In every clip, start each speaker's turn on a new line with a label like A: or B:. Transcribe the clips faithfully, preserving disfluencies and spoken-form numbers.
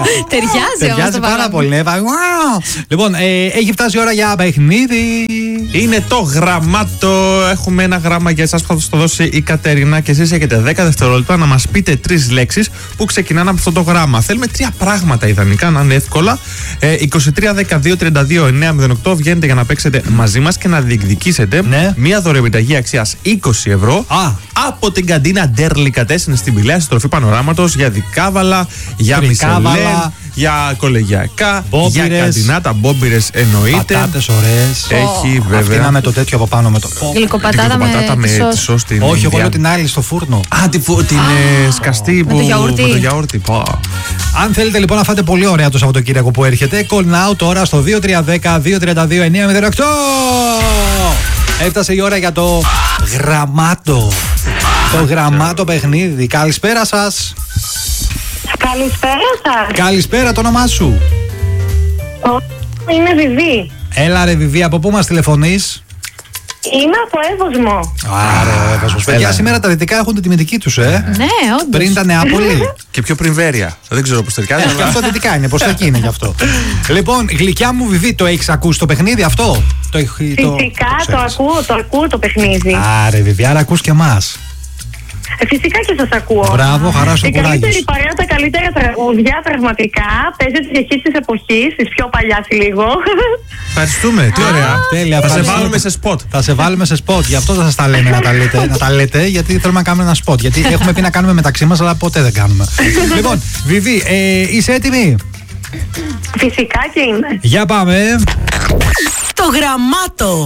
A: Ταιριάζει
B: Ταιριάζει πάρα πολύ. Λοιπόν, ε, έχει φτάσει η ώρα για παιχνίδι.
C: Είναι το γραμμάτο. Έχουμε ένα γράμμα για εσάς που θα το δώσει η Κατερίνα και εσείς έχετε δέκα δευτερόλεπτα να μας πείτε τρεις λέξεις που ξεκινάνε από αυτό το γράμμα. Θέλουμε τρία πράγματα ιδανικά, να είναι εύκολα. Ε, είκοσι τρία δεκαδύο τριάντα δύο εννιακόσια οκτώ βγαίνετε για να παίξετε μαζί μας και να διεκδικήσετε
B: ναι.
C: μία δωρεοπιταγή αξίας είκοσι ευρώ
B: Α.
C: από την καντίνα Ντέρλικατέσεν στην Πηλαία, στη τροφή Πανοράματος, για δικάβαλα, για
B: Φρικάβαλα,
C: μισελέν, για κολεγιακά,
B: μπόμπιρες,
C: για καντινάτα, μπόμπιρες εννοείται.
B: Πατάτες ωραίες.
C: Έχει
B: Oh.
C: βέβαια.
B: Αυτή να με το τέτοιο από πάνω με το.
A: Γλυκοπατάτα με,
C: με
A: τη σως.
C: τη σως την
B: Όχι, εγώ
C: Ινδία.
B: λέω την άλλη στο φούρνο.
C: Α, τη φου, την ε, σκαστή που.
A: το γιαούρτι.
C: Με το γιαούρτι. Πω.
B: Αν θέλετε λοιπόν να φάτε πολύ ωραία το Σαββατοκύριακο που έρχεται, call now τώρα στο δύο τρία ένα μηδέν δύο τρία δύο εννιά μηδέν οκτώ. Έφτασε η ώρα για το γραμμάτο. Το γραμμάτο παιχνίδι. Καλησπέρα σας.
D: Καλησπέρα σας.
B: Καλησπέρα, το όνομά σου.
D: Είμαι Βιβί.
B: Έλα ρε Βιβί, από πού μας τηλεφωνείς?
D: Είμαι από Εύωσμο.
B: Άρα, Εύωσμος. Παιδιά, σήμερα τα δυτικά έχουν την τιμητική τους, ε.
A: Ναι, όντως.
B: Πριν τα Νεάπολη.
C: Και πιο πριν Βέρεια. Δεν ξέρω πώς ταιριάζει.
B: Και αυτό δυτικά είναι, πως τα εκεί είναι γι' αυτό. Λοιπόν, γλυκιά μου Βιβί, το έχεις ακούσει το παιχνίδι αυτό? Το έχει, το,
D: Φυσικά
B: το
D: το,
B: ξέρεις.
D: ακούω, το ακούω το παιχνίδι.
B: Άρε Βιβί, άρα ακούς και εμάς.
D: Ε, Φυσικά και σας ακούω.
B: Μπράβο, χαρά στο
D: Η
B: κουράγιο
D: καλύτερη
B: σου.
D: παρέα, τα καλύτερα τραγούδια, πραγματικά. Παίζετε και εσείς της εποχής, της πιο παλιάς λίγο.
C: Ευχαριστούμε. Τι ωραία.
B: Τέλεια,
C: Θα σε
B: ευχαριστώ.
C: βάλουμε σε σποτ.
B: Θα σε βάλουμε σε σποτ. Γι' αυτό θα σας τα λέμε να τα λέτε, να τα λέτε, γιατί θέλουμε να κάνουμε ένα σποτ. Γιατί έχουμε πει να κάνουμε μεταξύ μας, αλλά ποτέ δεν κάνουμε. Λοιπόν, Βιβί, ε, είσαι έτοιμη?
D: Φυσικά και είμαι.
B: Για πάμε.
E: Το γραμμάτο.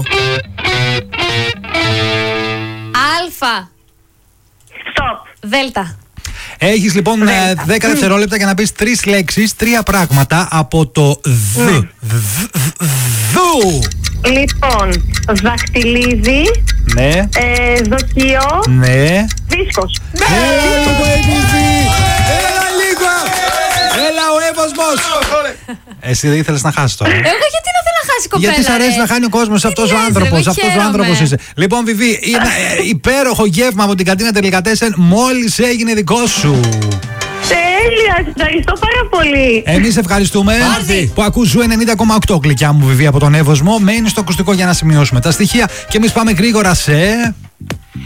A: Αλφα.
D: Stop.
A: Δέλτα.
B: Έχεις λοιπόν ε, δέκα δευτερόλεπτα για να πεις τρεις λέξεις, τρία πράγματα από το δ. Δου.
D: Λοιπόν, δαχτυλίδι,
B: Ναι,
D: ε, δοκείο,
B: ναι.
D: δίσκος.
B: Έλα λίγο, Βιβί. Έλα λίγο. Έλα ο Εύωσμος. Εσύ δεν ήθελες να χάσεις τώρα.
A: Εγώ γιατί να θέλω να χάσει κοπέλα.
B: Γιατί σ' αρέσει
A: ρε.
B: να χάνει ο κόσμος, αυτός ο
A: νοιάζει,
B: άνθρωπος.
A: εγώ
B: Αυτός ο
A: χαίρομαι.
B: άνθρωπος είσαι. Λοιπόν, Βιβί, είναι ε, υπέροχο γεύμα από την καντίνα Ντέρλικατέσεν μόλις έγινε δικό σου.
D: Τέλεια, σας ευχαριστώ πάρα πολύ.
B: Εμείς ευχαριστούμε
A: Πάρτι.
B: που ακούς Ζου ενενήντα κόμμα οκτώ, γλυκιά μου Βιβί από τον Εύωσμο. Μένει στο ακουστικό για να σημειώσουμε τα στοιχεία και εμείς πάμε γρήγορα σε.